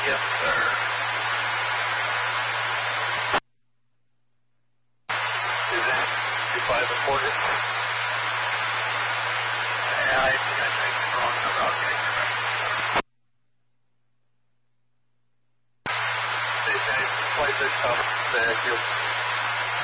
Yes, sir. Is that 25 reported? Yeah, I think I typed the wrong number. I'll get it correct. Hey, guys, flight 6 up. Thank you.